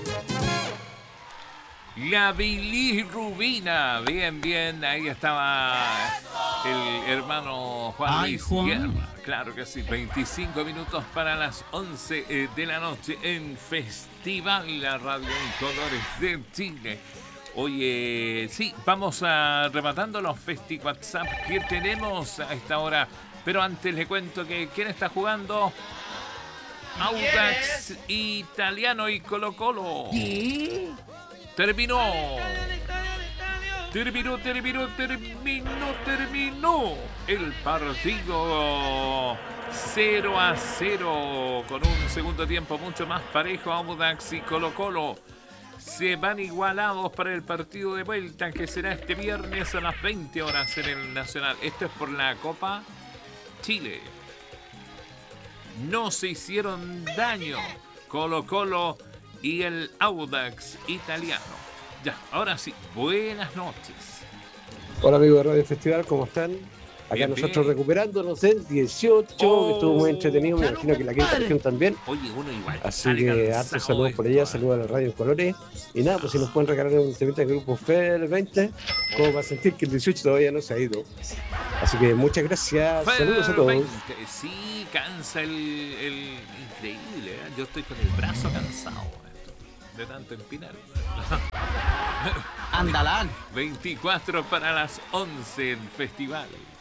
La bilirrubina. Bien, bien. Ahí estaba el hermano Juan Ay, Luis Juan. Guerra. Claro que sí. 25 minutos para las 11 de la noche en Festival La Radio en Colores de Chile. Oye, sí, vamos a rematando los Festi WhatsApp que tenemos a esta hora. Pero antes le cuento que ¿quién está jugando? Audax Italiano y Colo Colo. ¿Qué? Terminó. Terminó el partido 0-0 con un segundo tiempo mucho más parejo. Audax y Colo Colo se van igualados para el partido de vuelta que será este viernes a las 20 horas en el Nacional. Esto es por la Copa Chile. No se hicieron daño Colo Colo y el Audax Italiano. Ya, ahora sí, buenas noches. Hola amigos de Radio Festival, ¿cómo están? Acá Bien, nosotros bien. recuperándonos del 18, que estuvo muy entretenido, me imagino que la quinta región también. Oye, uno igual. Así sale que cansado hartos saludos de por esto, allá, ¿eh? saludos a la radio en colores. Y nada, pues si nos pueden regalar un temita del grupo FER 20, como para sentir que el 18 todavía no se ha ido. Así que muchas gracias, saludos a todos. 20. Sí, cansa el increíble, ¿eh? Yo estoy con el brazo cansado de tanto empinar. Andalán. 24 para las 11 en Festival.